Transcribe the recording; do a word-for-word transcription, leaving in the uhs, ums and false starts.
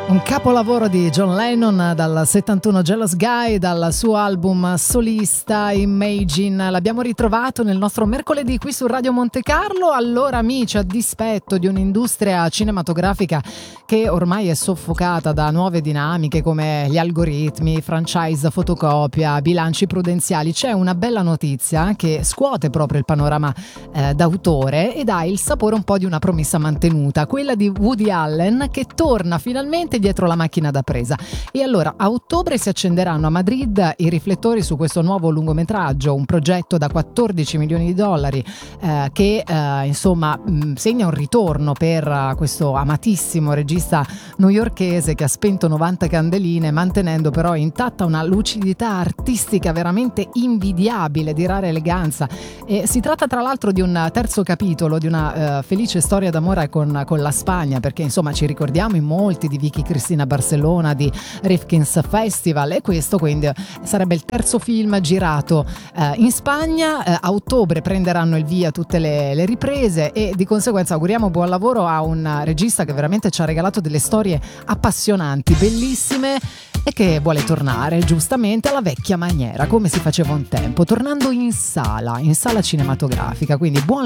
Un capolavoro di John Lennon dal settantuno, Jealous Guy, dal suo album solista Imagine. L'abbiamo ritrovato nel nostro mercoledì qui su Radio Monte Carlo. Allora amici, a dispetto di un'industria cinematografica che ormai è soffocata da nuove dinamiche come gli algoritmi, franchise fotocopia, bilanci prudenziali, c'è una bella notizia che scuote proprio il panorama eh, d'autore ed ha il sapore un po' di una promessa mantenuta, quella di Woody Allen, che torna finalmente dietro la macchina da presa. E allora a ottobre si accenderanno a Madrid i riflettori su questo nuovo lungometraggio, un progetto da quattordici milioni di dollari eh, che eh, insomma mh, segna un ritorno per uh, questo amatissimo regista newyorkese che ha spento novanta candeline, mantenendo però intatta una lucidità artistica veramente invidiabile, di rara eleganza. E si tratta tra l'altro di un terzo capitolo di una uh, felice storia d'amore con, con la Spagna, perché insomma ci ricordiamo in molti di Vicky Cristina Barcellona, di Rifkin's Festival, e questo quindi sarebbe il terzo film girato eh, in Spagna. Eh, a ottobre prenderanno il via tutte le, le riprese e di conseguenza auguriamo buon lavoro a un regista che veramente ci ha regalato delle storie appassionanti, bellissime, e che vuole tornare giustamente alla vecchia maniera, come si faceva un tempo, tornando in sala, in sala cinematografica. Quindi buon